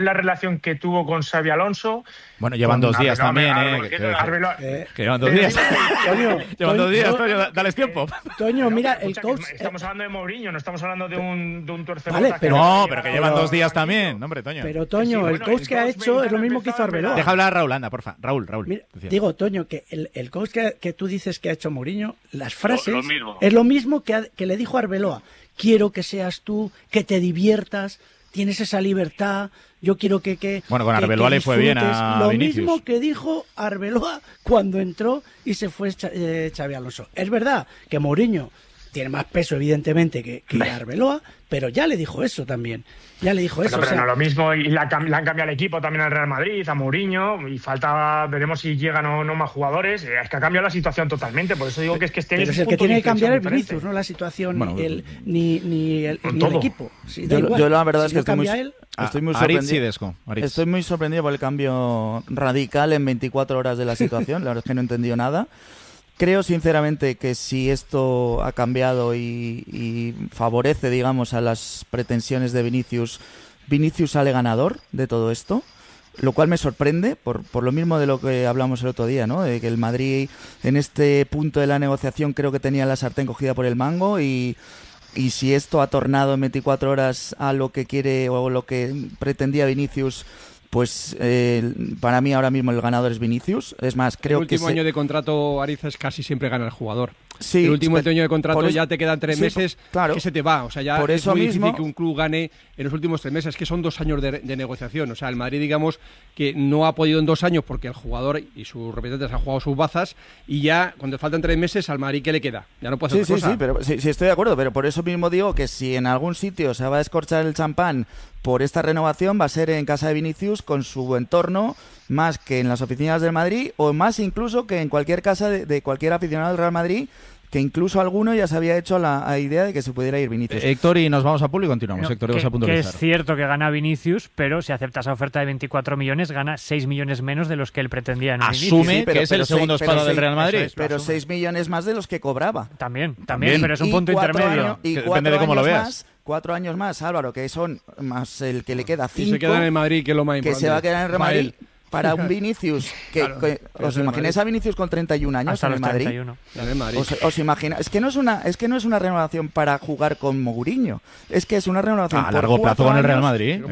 la relación que tuvo con Xabi Alonso. Bueno, llevan 2 días también, que llevan 2 días. Llevan 2 días, Toño, dale tiempo. Toño, mira, el coach... Estamos hablando de Mourinho, no estamos hablando de un tuercebota. Vale, pero que llevan 2 días también, hombre, Toño. Pero, Toño, el coach que ha hecho es lo mismo que hizo Arbeloa. Deja hablar a Raúl, anda, porfa. Raúl. Mira, digo, Toño, que el coach que tú dices que ha hecho Mourinho, las frases mismo. es lo mismo que le dijo Arbeloa. Quiero que seas tú, que te diviertas, tienes esa libertad... Yo quiero que bueno, con Arbeloa le fue bien a Vinicius. Lo mismo que dijo Arbeloa cuando entró y se fue Xabi Alonso. Es verdad que Mourinho tiene más peso, evidentemente, que Arbeloa, pero ya le dijo eso también. Ya le dijo eso. Pero no lo mismo, y le han cambiado el equipo también al Real Madrid, a Mourinho, y veremos si llegan o no más jugadores. Es que ha cambiado la situación totalmente, por eso digo que es que pero es el que tiene que cambiar es Vinicius, no la situación, ni el equipo. Sí, yo la verdad es que estoy muy sorprendido. Estoy muy sorprendido por el cambio radical en 24 horas de la situación. La verdad es que no he entendido nada. Creo sinceramente que si esto ha cambiado y favorece, digamos, a las pretensiones de Vinicius sale ganador de todo esto, lo cual me sorprende por lo mismo de lo que hablamos el otro día, ¿no? De que el Madrid en este punto de la negociación creo que tenía la sartén cogida por el mango y si esto ha tornado en 24 horas a lo que quiere o lo que pretendía Vinicius, pues para mí ahora mismo el ganador es Vinicius. Es más, creo que... El último año de contrato, Ariza, casi siempre gana el jugador. Sí, el último año de contrato ya te quedan 3 meses, claro, que se te va. O sea, ya por es eso muy mismo, difícil que un club gane en los últimos 3 meses, que son 2 años de negociación. O sea, el Madrid, digamos, que no ha podido en 2 años porque el jugador y sus representantes han jugado sus bazas y ya, cuando faltan 3 meses, al Madrid, ¿qué le queda? Ya no puede hacer otra cosa. Pero sí, estoy de acuerdo, pero por eso mismo digo que si en algún sitio se va a descorchar el champán por esta renovación, va a ser en casa de Vinicius con su entorno, más que en las oficinas del Madrid, o más incluso que en cualquier casa de cualquier aficionado del Real Madrid, que incluso alguno ya se había hecho la idea de que se pudiera ir Vinicius. Héctor, y nos vamos a público y continuamos. No, Héctor, vas a puntualizar. Que es cierto que gana Vinicius, pero si acepta esa oferta de 24 millones, gana 6 millones menos de los que él pretendía en un inicio. Asume que es el segundo espada del Real Madrid. Pero 6 millones más de los que cobraba. También, pero es un punto intermedio. Depende de cómo lo veas. 4 años más, Álvaro, que son más el que le queda 5. Y se queda en el Madrid, que es lo más importante. Que se va a quedar en el Real Madrid. Para un Vinicius, ¿os imagináis a Vinicius con 31 años hasta en el Madrid? 31. En el Madrid. ¿Os imagináis? Es que no es una renovación para jugar con Mourinho. Es que es una renovación a largo plazo con el Real Madrid.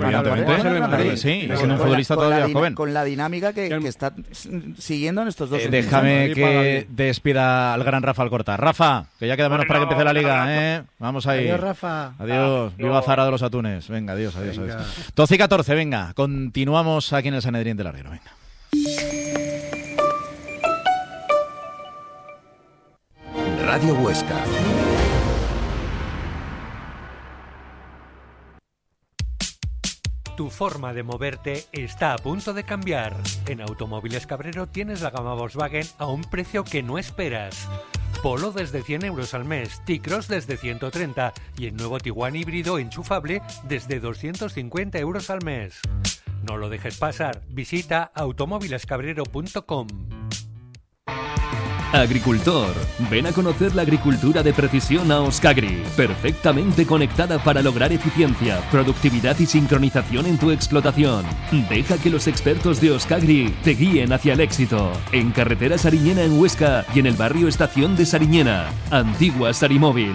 Sí, siendo un futbolista todavía joven. Con la dinámica que está siguiendo en estos 2 años. Déjame que despida al gran Rafa Alcorta. Rafa, que ya queda menos para que empiece la liga. Vamos ahí. Adiós, Rafa. Adiós. Viva Zara de los Atunes. Venga, adiós. 12 y 14, venga. Continuamos aquí en el Sanedrín del Arriero. Venga. Radio Huesca. Tu forma de moverte está a punto de cambiar. En Automóviles Cabrero tienes la gama Volkswagen a un precio que no esperas. Polo desde 100 euros al mes, T-Cross desde 130 y el nuevo Tiguan híbrido enchufable desde 250 euros al mes. No lo dejes pasar, visita automóvilescabrero.com. Agricultor, ven a conocer la agricultura de precisión a Euskagri, perfectamente conectada para lograr eficiencia, productividad y sincronización en tu explotación. Deja que los expertos de Euskagri te guíen hacia el éxito. En carretera Sariñena en Huesca y en el barrio Estación de Sariñena, antigua Sarimóvil.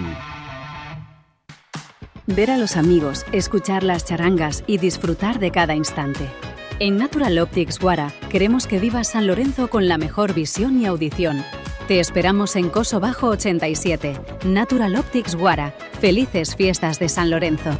Ver a los amigos, escuchar las charangas y disfrutar de cada instante. En Natural Optics Guara queremos que vivas San Lorenzo con la mejor visión y audición. Te esperamos en Coso Bajo 87. Natural Optics Guara. Felices fiestas de San Lorenzo.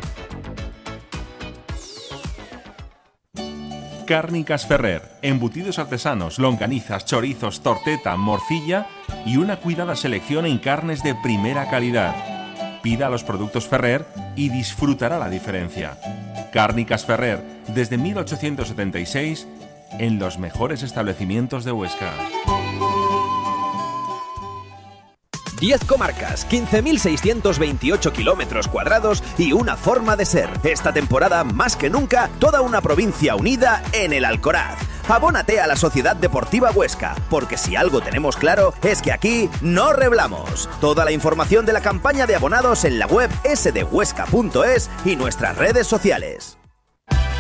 Cárnicas Ferrer, embutidos artesanos, longanizas, chorizos, torteta, morcilla y una cuidada selección en carnes de primera calidad. Pida los productos Ferrer y disfrutará la diferencia. Cárnicas Ferrer, desde 1876, en los mejores establecimientos de Huesca. 10 comarcas, 15.628 kilómetros cuadrados y una forma de ser. Esta temporada, más que nunca, toda una provincia unida en el Alcoraz. Abónate a la Sociedad Deportiva Huesca, porque si algo tenemos claro es que aquí no reblamos. Toda la información de la campaña de abonados en la web sdehuesca.es y nuestras redes sociales.